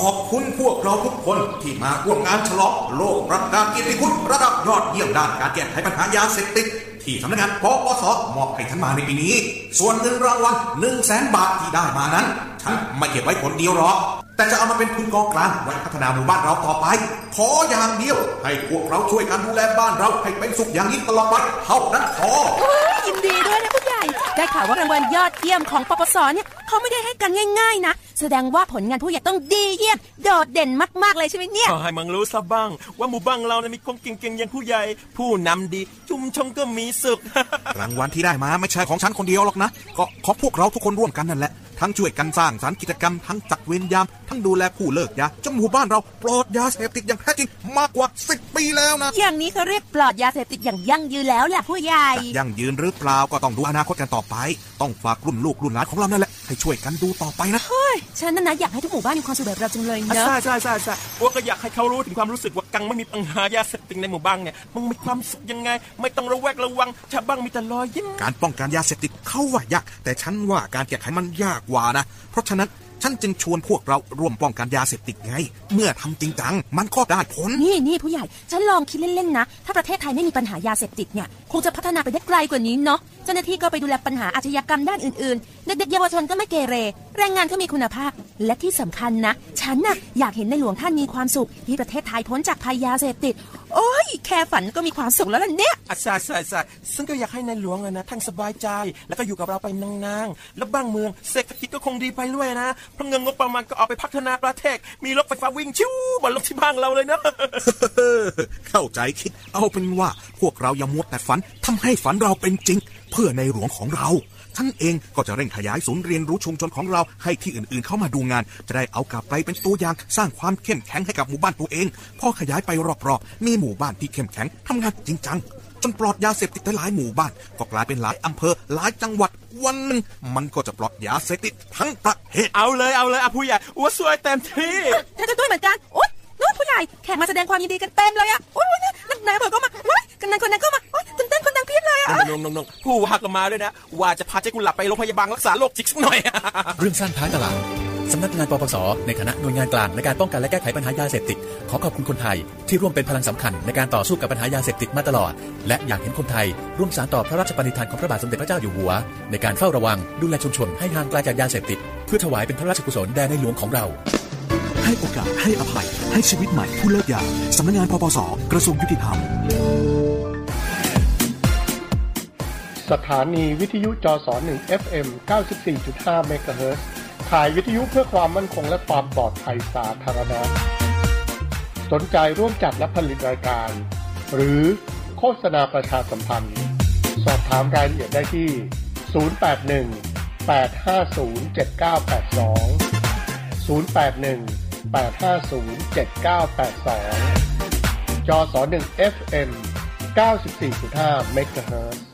ขอบคุณพวกเราทุกคนที่มาร่วมงานฉลองโลกประกาศเกียรติคุณระดับยอดเยี่ยมด้านการแก้ไขปัญหายาเสพติดที่สำนักงานปปส.มอบให้ฉันมาในปีนี้ส่วนเงินรางวัล 100,000 บาทที่ได้มานั้นฉันไม่เก็บไว้คนเดียวหรอกแต่จะเอามาเป็นทุนกองกลางไว้พัฒนาหมู่บ้านเราต่อไปขออย่างเดียวให้พวกเราช่วยกันดูแลบ้านเราให้เป็นสุขอย่างนี้ตลอดไปเท่านั้นพอยินดีด้วยนะผู้ใหญ่ได้ข่าวว่ารางวัลยอดเยี่ยมของปปส.เนี่ยเขาไม่ได้ให้กันง่ายๆนะแสดงว่าผลงานผู้ใหญ่ต้องดีเยี่ยมโดดเด่นมากๆเลยใช่ไหมเนี่ยขอให้มึงรู้ซะบ้างว่าหมู่บ้านเราเนี่ยมีคนเก่งๆอย่างผู้ใหญ่ผู้นำดีชุมชนก็มีสุขรางวัลที่ได้มาไม่ใช่ของฉันคนเดียวหรอกนะก็ของพวกเราทุกคนร่วมกันนั่นแหละทั้งช่วยกันสร้างสรรค์กิจกรรมทั้งจัดเวรยามทั้งดูแลผู้เลิกยาจนหมู่บ้านเราปลอดยาเสพติดอย่างแท้จริงมากกว่า10 ปีแล้วนะอย่างนี้เขาเรียกปลอดยาเสพติดอย่างยั่งยืนแล้วแหละผู้ใหญ่ยั่งยืนหรือเปล่าก็ต้องดูอนาคตกันต่อไปต้องฝากรุ่นลูกรุ่นหลานของเรานั่นแหละให้ช่วยกันดูต่อไปนะเฮ้ยฉันนะอยากให้ทุกหมู่บ้านมีความสุขแบบเราจังเลยเนอะใช่พวกก็อยากให้เขารู้ถึงความรู้สึกว่ากังไม่มีปัญหายาเสพติดในหมู่บ้านเนี่ยมึงมีความสุขยังไงไม่ต้องระแวดระวังชาวบ้านมีแต่รอยยิ้มการป้องกันยาเสพติดเขาว่ายากแต่ฉันว่าการแก้ไขมันยากกว่านะเพราะฉะนั้นฉันจึงชวนพวกเราร่วมป้องกันยาเสพติดไงเมื่อทำจริงจังมันก็ได้ผลนี่ผู้ใหญ่ฉันลองคิดเล่นๆนะถ้าประเทศไทยไม่มีปัญหายาเสพติดเนี่ยคงจะพัฒนาไปได้ไกลกว่านี้เนาะเจ้าหน้าที่ก็ไปดูแลปัญหาอาชญากรรมด้านอื่นๆเด็กๆเยาวชนก็ไม่เกเรแรงงานก็มีคุณภาพและที่สำคัญนะฉันน่ะอยากเห็นในหลวงท่านมีความสุขที่ประเทศไทยพ้นจากภัยยาเสพติดโอ้ยแค่ฝันก็มีความสุขแล้วล่ะเนี่ยใช่ซึ่งก็อยากให้ในหลวงนะท่านสบายใจแล้วก็อยู่กับเราไปนานๆแล้วบ้านเมืองเศรษฐกิจก็คงดีไปด้วยนะเพราะเงินงบประมาณก็เอาไปพัฒนาประเทศมีรถไฟฟ้าวิ่งชิวบนรถที่บ้านเราเลยนะเข้าใจคิดเอาเป็นว่าพวกเราอย่ามัวแต่ฝันทำให้ฝันเราเป็นจริงเพื่อในหลวงของเราท่านเองก็จะเร่งขยายศูนย์เรียนรู้ชุมชนของเราให้ที่อื่นๆเข้ามาดูงานจะได้เอากลับไปเป็นตัวอย่างสร้างความเข้มแข็งให้กับหมู่บ้านตัวเองพอขยายไปรอบๆมีหมู่บ้านที่เข้มแข็งทำงานจริงจังจนปลอดยาเสพติดหลายหมู่บ้านก็กลายเป็นหลายอำเภอหลายจังหวัดวันนึงมันก็จะปลอดยาเสพติดทั้งประเทศเอาเลยผู้ใหญ่อ้วสวยเต็มที่ท่านจะด้วยเหมือนกันโอ๊ยนู้นผู้ใหญ่แขกมาแสดงความยินดีกันเต็มเลยอ่ะโอ๊ยนักนายบอกก็มาโอ๊ยกันนั้นคนนั้นก็มาโอ๊ยตื่นเต้นคนดังเพียบเลยอ่ะน้องผู้ว่าก็มาด้วยนะว่าจะพาเจ๊กุหลาบไปโรงพยาบาลรักษาโรคจิตสักหน่อยเรื่องสั้นท้ายตลาดสำนักงานปปส.ในคณะหน่วยงานกลางในการป้องกันและแก้ไขปัญหายาเสพติดขอขอบคุณคนไทยที่ร่วมเป็นพลังสำคัญในการต่อสู้กับปัญหายาเสพติดมาตลอดและอยากเห็นคนไทยร่วมสานต่อพระราชปณิธานของพระบาทสมเด็จพระเจ้าอยู่หัวในการเฝ้าระวังดูแลชุมชนให้ห่างไกลจากยาเสพติดเพื่อถวายเป็นพระราชกุศลแด่ในหลวงของเราให้โอกาสให้อภัยให้ชีวิตใหม่ผู้เลิกยาสำนักงานปปส.กระทรวงยุติธรรมสถานีวิทยุจส1 FM 94.5 เมกะเฮิรตซ์ขายวิทยุเพื่อความมั่นคงและความปลอดภัยสาธารณะสนใจร่วมจัดและผลิตรายการหรือโฆษณาประชาสัมพันธ์สอบถามรายละเอียดได้ที่081-850-7982 081-850-7982 จส1 FM 94.5 เมกะเฮิรตซ์